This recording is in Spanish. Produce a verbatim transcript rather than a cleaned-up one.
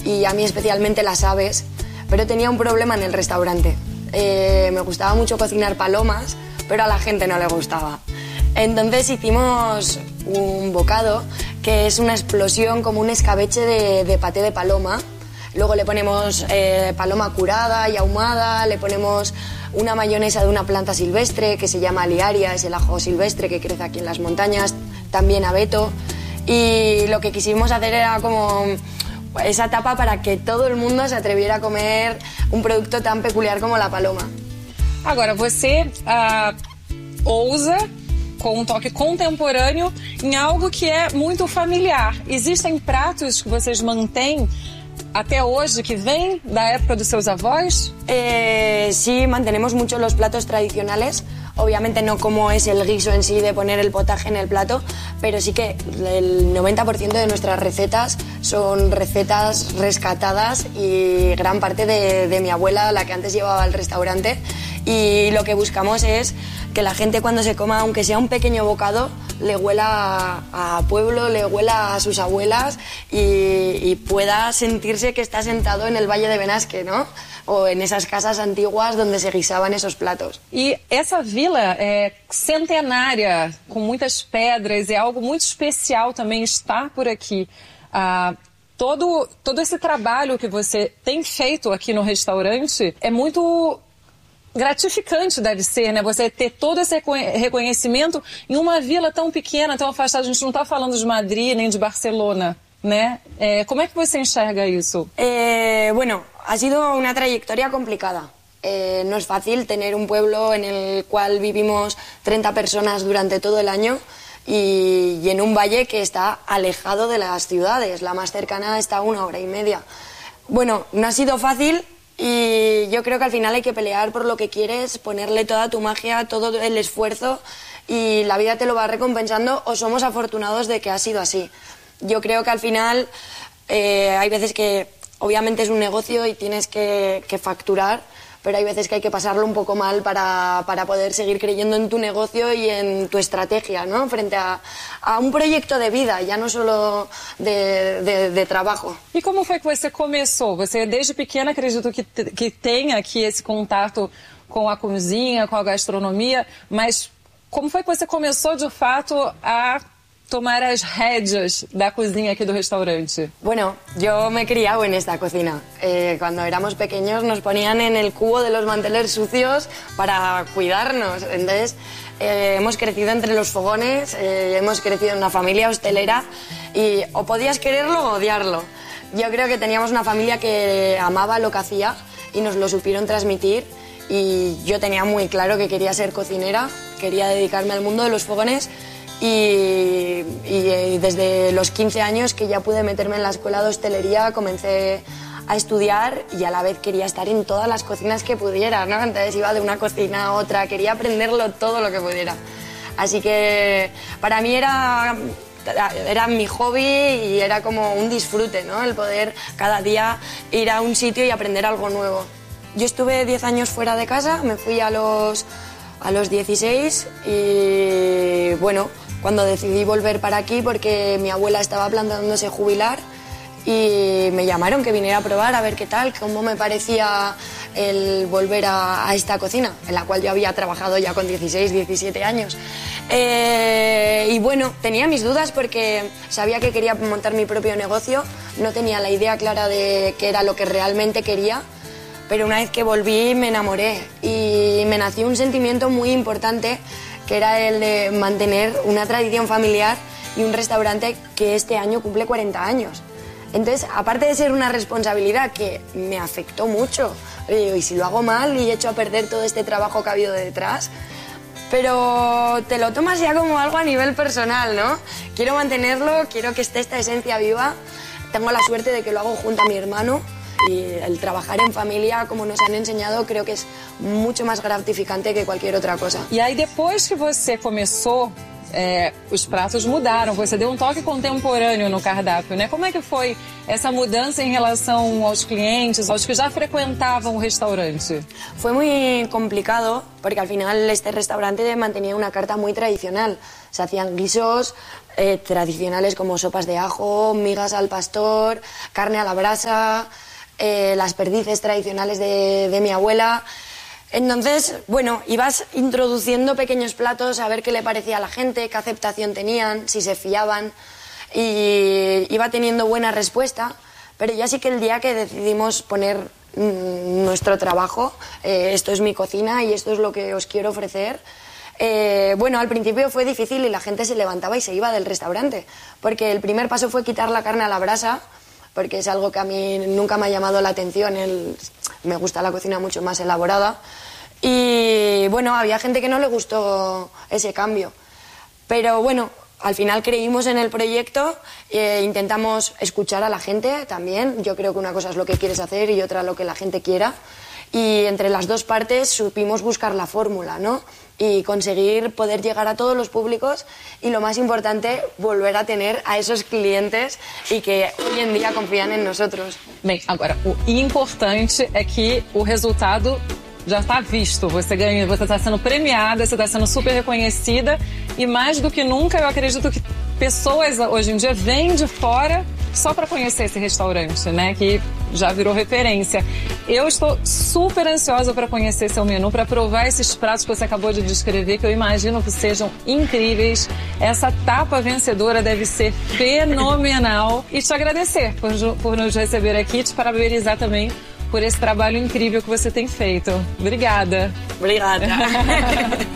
y a mí especialmente las aves, pero tenía un problema en el restaurante. Eh, me gustaba mucho cocinar palomas, pero a la gente no le gustaba. Entonces hicimos un bocado que es una explosión como un escabeche de, de paté de paloma. Luego le ponemos eh, paloma curada y ahumada, le ponemos una mayonesa de una planta silvestre que se llama aliaria, es el ajo silvestre que crece aquí en las montañas, también abeto. Y lo que quisimos hacer era como esa tapa para que todo el mundo se atreviera a comer un producto tan peculiar como la paloma. Agora, você uh, ousa, com um toque contemporâneo, em algo que é muito familiar. Existem pratos que vocês mantêm até hoje que vêm da época dos seus avós? Eh, sí, mantenemos mucho los platos tradicionales. Obviamente no como es el guiso en sí de poner el potaje en el plato, pero sí que el noventa por ciento de nuestras recetas son recetas rescatadas y gran parte de, de mi abuela, la que antes llevaba el restaurante. Y lo que buscamos es que la gente cuando se coma, aunque sea un pequeño bocado, le huela a, a pueblo, le huela a sus abuelas y, y pueda sentirse que está sentado en el Valle de Benasque, ¿no? O en esas casas antiguas donde se guisaban esos platos. E essa vila é centenária, com muitas pedras, é algo muito especial também estar por aqui. Ah, todo, todo esse trabalho que você tem feito aqui no restaurante é muito gratificante, deve ser, né? Você ter todo esse reconhecimento em uma vila tão pequena, tão afastada. A gente não está falando de Madrid nem de Barcelona, né? É, como é que você enxerga isso? Eh, bueno, ha sido una trayectoria complicada. Eh, no es fácil tener un pueblo en el cual vivimos treinta personas durante todo el año y, y en un valle que está alejado de las ciudades. La más cercana está a una hora y media. Bueno, no ha sido fácil. Y yo creo que al final hay que pelear por lo que quieres, ponerle toda tu magia, todo el esfuerzo y la vida te lo va recompensando o somos afortunados de que ha sido así. Yo creo que al final eh, hay veces que obviamente es un negocio y tienes que, que facturar, pero hay veces que hay que pasarlo un poco mal para, para poder seguir creyendo en tu negocio y en tu estrategia, ¿no? Frente a, a un proyecto de vida, ya no solo de, de, de trabajo. E como foi que você começou? Você, desde pequena, acredito que, que tem aqui esse contato com a cozinha, com a gastronomia, mas como foi que você começou, de fato, a tomar as rédeas da cozinha aquí del restaurante? Bueno, yo me he criado en esta cocina. Eh, cuando éramos pequeños nos ponían en el cubo de los manteles sucios para cuidarnos. Entonces eh, hemos crecido entre los fogones, eh, hemos crecido en una familia hostelera y o podías quererlo o odiarlo. Yo creo que teníamos una familia que amaba lo que hacía y nos lo supieron transmitir. Y yo tenía muy claro que quería ser cocinera, quería dedicarme al mundo de los fogones. Y, y desde los quince años que ya pude meterme en la escuela de hostelería comencé a estudiar y a la vez quería estar en todas las cocinas que pudiera, ¿no? Entonces iba de una cocina a otra, quería aprenderlo todo lo que pudiera. Así que para mí era, era mi hobby y era como un disfrute, ¿no? El poder cada día ir a un sitio y aprender algo nuevo. Yo estuve diez años fuera de casa, me fui a los, a los dieciséis y bueno, cuando decidí volver para aquí porque mi abuela estaba planteándose jubilar y me llamaron que viniera a probar a ver qué tal, cómo me parecía el volver a, a esta cocina, en la cual yo había trabajado ya con dieciséis, diecisiete años. Eh, y bueno, tenía mis dudas porque sabía que quería montar mi propio negocio, no tenía la idea clara de qué era lo que realmente quería, pero una vez que volví me enamoré y me nació un sentimiento muy importante que era el de mantener una tradición familiar y un restaurante que este año cumple cuarenta años. Entonces, aparte de ser una responsabilidad que me afectó mucho, y si lo hago mal y echo a perder todo este trabajo que ha habido detrás, pero te lo tomas ya como algo a nivel personal, ¿no? Quiero mantenerlo, quiero que esté esta esencia viva. Tengo la suerte de que lo hago junto a mi hermano y el trabajar en familia, como nos han enseñado, creo que es mucho más gratificante que cualquier otra cosa. E aí, depois que você começou, é, os pratos mudaram, você deu um toque contemporâneo no cardápio, né? Como é que foi essa mudança em relação aos clientes, aos que já frecuentavam o restaurante? Fue muy complicado porque al final este restaurante mantenía una carta muy tradicional. Se hacían guisos eh, tradicionales como sopas de ajo, migas al pastor, carne a la brasa, eh, las perdices tradicionales de, de mi abuela. Entonces, bueno, ibas introduciendo pequeños platos a ver qué le parecía a la gente, qué aceptación tenían, si se fiaban, y iba teniendo buena respuesta, pero ya sí que el día que decidimos poner mmm, nuestro trabajo, eh, esto es mi cocina y esto es lo que os quiero ofrecer, eh, bueno, al principio fue difícil y la gente se levantaba y se iba del restaurante, porque el primer paso fue quitar la carne a la brasa, porque es algo que a mí nunca me ha llamado la atención, el, me gusta la cocina mucho más elaborada. Y bueno, había gente que no le gustó ese cambio. Pero bueno, al final creímos en el proyecto, e intentamos escuchar a la gente también. Yo creo que una cosa es lo que quieres hacer y otra lo que la gente quiera. Y entre las dos partes supimos buscar la fórmula, ¿no? Y conseguir poder llegar a todos los públicos y, lo más importante, volver a tener a esos clientes e que hoje em dia confían em nós. Bem, agora, o importante é que o resultado já está visto. Você ganha, você está sendo premiada, você está sendo super reconhecida e, mais do que nunca, eu acredito que pessoas hoje em dia vêm de fora só para conhecer esse restaurante, né, que já virou referência. Eu estou super ansiosa para conhecer seu menu, para provar esses pratos que você acabou de descrever, que eu imagino que sejam incríveis. Essa tapa vencedora deve ser fenomenal. E te agradecer por, por nos receber aqui, te parabenizar também por esse trabalho incrível que você tem feito. Obrigada. Obrigada.